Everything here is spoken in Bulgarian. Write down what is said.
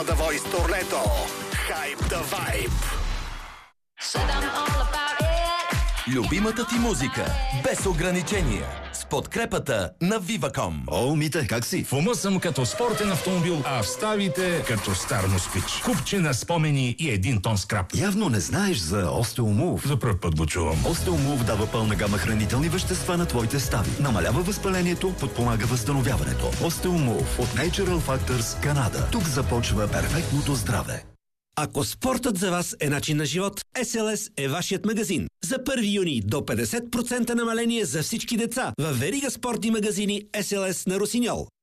The Voice турнето. Hype the Vibe. Любимата ти музика без ограничения с подкрепата на Viva.com. О, Мите, как си? В ума съм като спортен автомобил, а в ставите като стар москвич. Купче на спомени и 1 тон скрап. Явно не знаеш за Osteomove. За пръв път го чувам. Osteomove дава пълна гама хранителни вещества на твоите стави. Намалява възпалението, подпомага възстановяването. Osteomove от Natural Factors, Канада. Тук започва перфектното здраве. Ако спортът за вас е начин на живот, SLS е вашият магазин. За 1 юни до 50% намаление за всички деца във верига спортни магазини SLS на Росиньол.